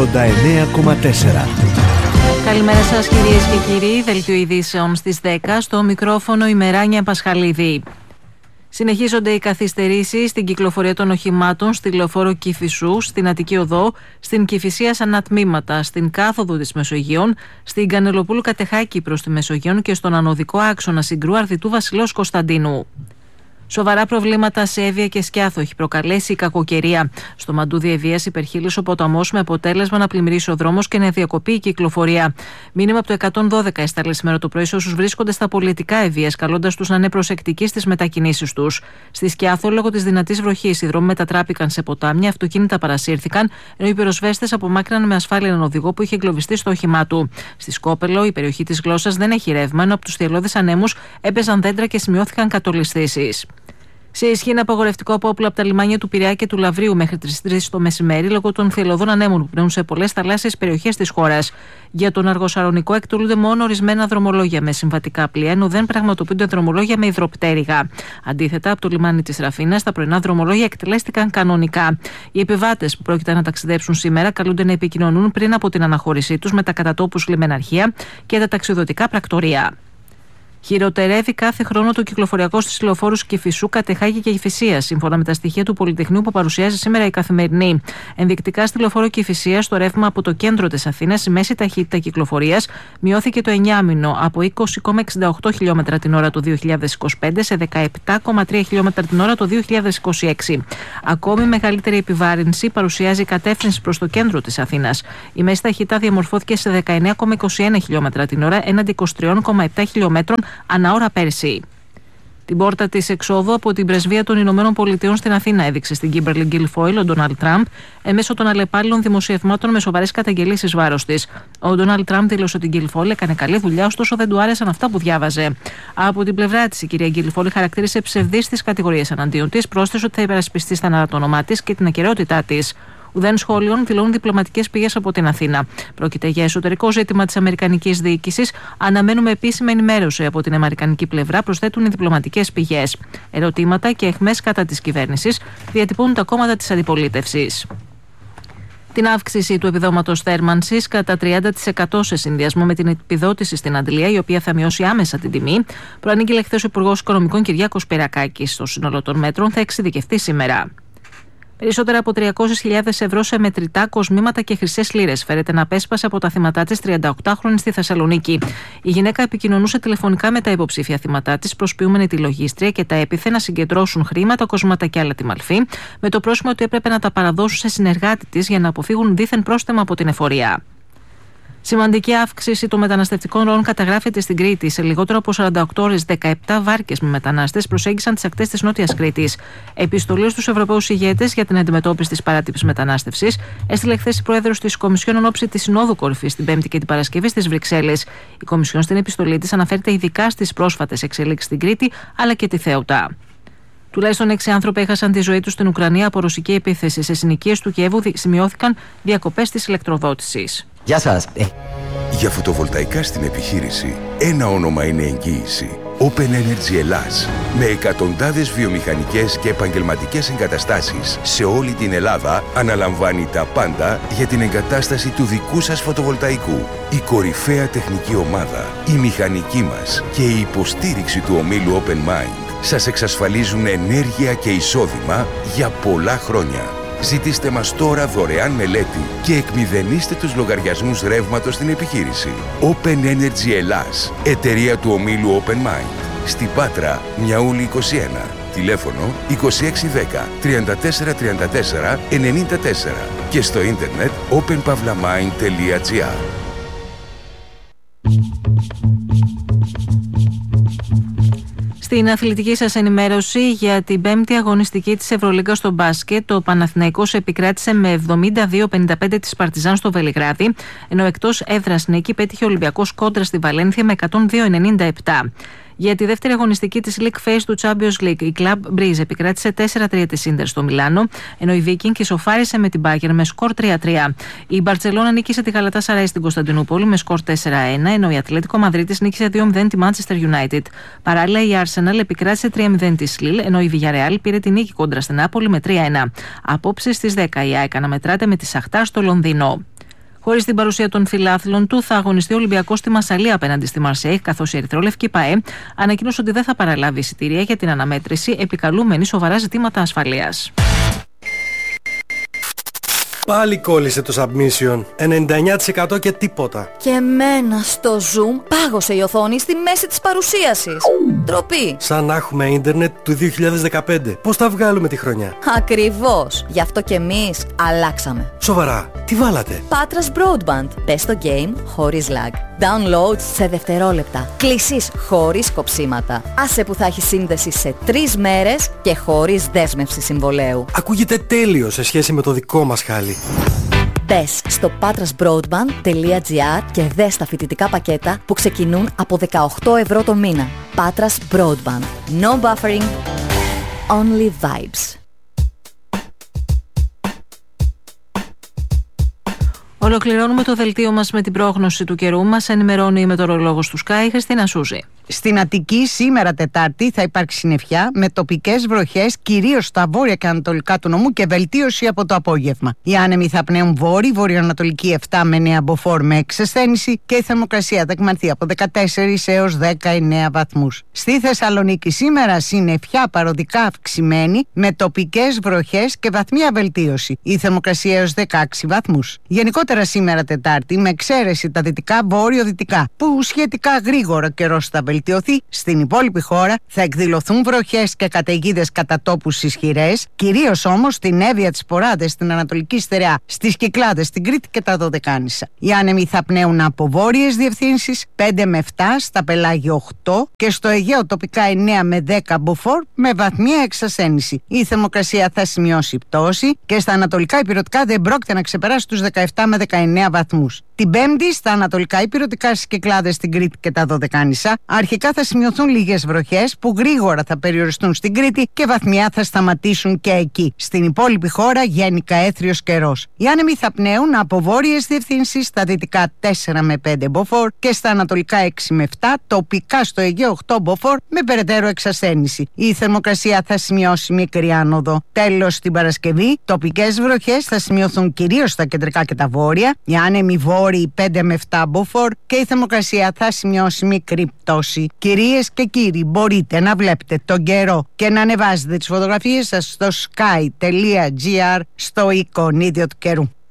89,4. Καλημέρα σας κυρίες και κύριοι, δελτίο ειδήσεων στις 10, στο μικρόφωνο η Μεράνια Πασχαλίδη. Συνεχίζονται οι καθυστερήσεις στην κυκλοφορία των οχημάτων στη λεωφόρο Κηφισού, στην Αττική Οδό, στην Κηφισίας ανατμήματα, στην κάθοδο της Μεσογείων, στην Κανελοπούλου Κατεχάκη προς τη Μεσογείων και στον ανωδικό άξονα Συγκρού Αρδιτού Βασιλέως Κωνσταντίνου. Σοβαρά προβλήματα σε Εύβοια και Σκιάθο έχει προκαλέσει η κακοκαιρία. Στο Μαντούδι Ευβοίας υπερχείλησε ο ποταμός με αποτέλεσμα να πλημμυρίσει ο δρόμος και να διακοπεί η κυκλοφορία. Μήνυμα από το 112 έσταλε σήμερα το πρωί σε όσους βρίσκονται στα πολιτικά Ευβοίας, καλώντας τους να είναι προσεκτικοί στις μετακινήσεις τους. Στη Σκιάθο, λόγω της δυνατής βροχής, οι δρόμοι μετατράπηκαν σε ποτάμια, αυτοκίνητα παρασύρθηκαν, ενώ οι πυροσβέστες απομάκρυναν με ασφάλεια έναν οδηγό που είχε εγκλωβιστεί στο όχημά του. Στη Σκόπελο, η περιοχή της Γλώσσας δεν έχει ρεύμα, ενώ από τους θυελλώδεις ανέμους έπαιζαν δέντρα και σημειώθηκαν κατολισθήσεις. Σε ισχύ είναι απαγορευτικό απόπλου από τα λιμάνια του Πειραιά και του Λαβρίου μέχρι τις 3 το μεσημέρι λόγω των θυελλωδών ανέμων που πνέουν σε πολλές θαλάσσιες περιοχές της χώρας. Για τον Αργοσαρονικό εκτελούνται μόνο ορισμένα δρομολόγια με συμβατικά πλοία, ενώ δεν πραγματοποιούνται δρομολόγια με υδροπτέρυγα. Αντίθετα, από το λιμάνι της Ραφίνας, τα πρωινά δρομολόγια εκτελέστηκαν κανονικά. Οι επιβάτες που πρόκειται να ταξιδέψουν σήμερα καλούνται να επικοινωνούν πριν από την αναχώρησή τους με τα κατατόπους λιμεναρχεία και τα ταξιδιωτικά πρακτορεία. Χειροτερεύει κάθε χρόνο το κυκλοφοριακό στις λεωφόρους Κηφισού, Κατεχάκη και Κηφισίας, σύμφωνα με τα στοιχεία του Πολυτεχνείου που παρουσιάζει σήμερα η Καθημερινή. Ενδεικτικά, στη λεωφόρο Κηφισίας, το ρεύμα από το κέντρο της Αθήνας, η μέση ταχύτητα κυκλοφορίας μειώθηκε το 9μηνο από 20,68 χιλιόμετρα την ώρα το 2025 σε 17,3 χιλιόμετρα την ώρα το 2026. Ακόμη μεγαλύτερη επιβάρυνση παρουσιάζει η κατεύθυνση προς το κέντρο της Αθήνας. Η μέση ταχύτητα διαμορφώθηκε σε 19,21 χιλιόμετρα την ώρα έναντι 23,7 χιλιόμετρων ανά ώρα πέρσι. Την πόρτα της εξόδου από την πρεσβεία των Ηνωμένων Πολιτειών στην Αθήνα έδειξε στην Κίμπερλι Γκίλφοιλ ο Ντόναλντ Τραμπ εμέσω των αλλεπάλληλων δημοσιευμάτων με σοβαρές καταγγελίες εις βάρος της. Ο Ντόναλντ Τραμπ δήλωσε ότι η Γκίλφοιλ έκανε καλή δουλειά, ωστόσο δεν του άρεσαν αυτά που διάβαζε. Από την πλευρά της, η κυρία Γκίλφοιλ χαρακτήρισε ψευδείς τις κατηγορίες εναντίον της, πρόσθεσε ότι θα υπερασπιστεί στεναρά το όνομά της και την ακεραιότητά της. Ουδέν σχόλιων δηλώνουν διπλωματικές πηγές από την Αθήνα. Πρόκειται για εσωτερικό ζήτημα της αμερικανικής διοίκησης. Αναμένουμε επίσημη ενημέρωση από την αμερικανική πλευρά, προσθέτουν οι διπλωματικές πηγές. Ερωτήματα και αιχμές κατά της κυβέρνησης διατυπώνουν τα κόμματα της αντιπολίτευσης. Την αύξηση του επιδόματος θέρμανσης κατά 30% σε συνδυασμό με την επιδότηση στην Αντλία, η οποία θα μειώσει άμεσα την τιμή, προανήγγειλε χθες ο Υπουργός Οικονομικών Κυριάκος Πυρακάκης. Το σύνολο των μέτρων θα εξειδικευτεί σήμερα. Περισσότερα από 300.000 ευρώ σε μετρητά, κοσμήματα και χρυσές λίρες φέρεται να πέσπασε από τα θύματά της 38χρονη στη Θεσσαλονίκη. Η γυναίκα επικοινωνούσε τηλεφωνικά με τα υποψήφια θύματά της, προσποιούμενη τη λογίστρια και τα έπιθε να συγκεντρώσουν χρήματα, κοσμήματα και άλλα τη μαλφή, με το πρόσημο ότι έπρεπε να τα παραδώσουν σε συνεργάτη της για να αποφύγουν δίθεν πρόστιμα από την εφορία. Σημαντική αύξηση των μεταναστευτικών ροών καταγράφεται στην Κρήτη. Σε λιγότερο από 48 ώρες, 17 βάρκες με μετανάστες προσέγγισαν τις ακτές της Νότιας Κρήτης. Επιστολή στους Ευρωπαίους ηγέτες για την αντιμετώπιση της παράτυπης μετανάστευσης έστειλε χθες η πρόεδρος της Κομισιόν εν ώψη της Συνόδου Κορυφής την Πέμπτη και την Παρασκευή στις Βρυξέλλες. Η Κομισιόν στην επιστολή της αναφέρεται ειδικά στις πρόσφατες εξελίξεις στην Κρήτη αλλά και τη Θέουτα. Τουλάχιστον 6 άνθρωποι έχασαν τη ζωή τους στην Ουκρανία από ρωσική επίθεση. Σε συνοικίες του Κιέβου σημειώθηκαν διακοπές της ηλεκτροδότησης. Γεια σας. Για φωτοβολταϊκά στην επιχείρηση, ένα όνομα είναι εγγύηση. Open Energy Ελλάς. Με εκατοντάδες βιομηχανικές και επαγγελματικές εγκαταστάσεις σε όλη την Ελλάδα, αναλαμβάνει τα πάντα για την εγκατάσταση του δικού σας φωτοβολταϊκού. Η κορυφαία τεχνική ομάδα, η μηχανική μας και η υποστήριξη του ομίλου Open Mind σας εξασφαλίζουν ενέργεια και εισόδημα για πολλά χρόνια. Ζητήστε μας τώρα δωρεάν μελέτη και εκμηδενίστε τους λογαριασμούς ρεύματος στην επιχείρηση. Open Energy Ελλάς, εταιρεία του ομίλου Open Mind. Στη Πάτρα, Μιαούλη 21. Τηλέφωνο 2610 3434 94 και στο ίντερνετ openpavlamind.gr. Στην αθλητική σας ενημέρωση για την 5η αγωνιστική της Ευρωλίγκα στο μπάσκετ, το Παναθηναϊκός επικράτησε με 72-55 της Παρτιζάν στο Βελιγράδι, ενώ εκτός έδρας νίκη πέτυχε ο Ολυμπιακός κόντρα στη Βαλένθια με 102-97. Για τη δεύτερη αγωνιστική της League Phase του Champions League, η Club Breeze επικράτησε 4-3 τη Ίντερ στο Μιλάνο, ενώ η Viking ισοφάρισε με την Bayern με σκορ 3-3. Η Μπαρτσελόνα νίκησε τη Γαλατάσαράι στην Κωνσταντινούπολη με σκορ 4-1, ενώ η Ατλέτικο Μαδρίτης νίκησε 2-0 τη Manchester United. Παράλληλα, η Arsenal επικράτησε 3-0 τη Lille, ενώ η Villarreal πήρε την νίκη κόντρα στην Νάπολη με 3-1. Απόψε στις 10 η ΑΕΚ αναμετράται με τη Σαχτάρ στο Λονδίνο. Χωρίς την παρουσία των φιλάθλων του, θα αγωνιστεί ο Ολυμπιακός στη Μασσαλία απέναντι στη Μαρσέη, καθώς η ερυθρόλευκη ΠΑΕ ανακοίνωσε ότι δεν θα παραλάβει εισιτήρια για την αναμέτρηση, επικαλούμενη σοβαρά ζητήματα ασφαλείας. Πάλι κόλλησε το submission. 99% και τίποτα. Και εμένα στο Zoom πάγωσε η οθόνη στη μέση της παρουσίασης. Ντροπή. Σαν να έχουμε ίντερνετ του 2015. Πώς θα βγάλουμε τη χρονιά? Ακριβώς. Γι' αυτό και εμείς αλλάξαμε. Σοβαρά, τι βάλατε? Patras Broadband. Πες το game χωρίς lag. Download σε δευτερόλεπτα. Κλήσεις χωρίς κοψίματα. Άσε που θα έχει σύνδεση σε 3 μέρες και χωρίς δέσμευση συμβολέου. Ακούγεται τέλειο σε σχέση με το δικό μας χάλι. Μπες στο patrasbroadband.gr και δες τα φοιτητικά πακέτα που ξεκινούν από 18 ευρώ το μήνα. Patras Broadband. No buffering, only vibes. Ολοκληρώνουμε το δελτίο μας με την πρόγνωση του καιρού. Μας ενημερώνει η μετεωρολόγος του Sky, Χριστίνα Σούζη. Στην Αττική σήμερα Τετάρτη θα υπάρξει συννεφιά με τοπικές βροχές κυρίως στα βόρεια και ανατολικά του νομού και βελτίωση από το απόγευμα. Οι άνεμοι θα πνέουν βορειοανατολική 7 με 9 μποφόρ με εξασθένηση και η θερμοκρασία θα εκμανθεί από 14 έως 19 βαθμούς. Στη Θεσσαλονίκη σήμερα συννεφιά παροδικά αυξημένη με τοπικές βροχές και βαθμία βελτίωση. Η θερμοκρασία έως 16 βαθμούς. Γενικότερα σήμερα Τετάρτη με εξαίρεση τα δυτικά βόρειο-δυτικά που σχετικά γρήγορα καιρός θα βελτιωθεί. Στην υπόλοιπη χώρα θα εκδηλωθούν βροχές και καταιγίδες κατά τόπους ισχυρές, κυρίως όμως στην Εύβοια, τις Ποράδες, στην Ανατολική Στερεά, στις Κυκλάδες, στην Κρήτη και τα Δωδεκάνησα. Οι άνεμοι θα πνέουν από βόρειες διευθύνσεις 5 με 7, στα πελάγια 8 και στο Αιγαίο τοπικά 9 με 10 μποφόρ με βαθμία εξασθένηση. Η θερμοκρασία θα σημειώσει πτώση και στα ανατολικά ηπειρωτικά δεν πρόκειται να ξεπεράσει τους 17 με 19 βαθμούς. Την Πέμπτη στα ανατολικά ηπειρωτικά, στις Κυκλάδες, στην Κρήτη και τα Δωδεκάνησα αρχικά θα σημειωθούν λίγες βροχές που γρήγορα θα περιοριστούν στην Κρήτη και βαθμιά θα σταματήσουν και εκεί. Στην υπόλοιπη χώρα γενικά έθριος καιρός. Οι άνεμοι θα πνέουν από βόρειες διευθύνσεις στα δυτικά 4 με 5 μποφόρ και στα ανατολικά 6 με 7, τοπικά στο Αιγαίο 8 μποφόρ με περαιτέρω εξασθένηση. Η θερμοκρασία θα σημειώσει μικρή άνοδο. Τέλος, την Παρασκευή, τοπικές βροχές θα σημειωθούν κυρίως στα κεντρικά και τα βόρεια. Οι άνεμοι βόρειοι 5 με 7 μποφόρ και η θερμοκρασία θα σημειώσει μικρή πτώση. Κυρίες και κύριοι, μπορείτε να βλέπετε τον καιρό και να ανεβάζετε τις φωτογραφίες σας στο sky.gr στο εικονίδιο του καιρού.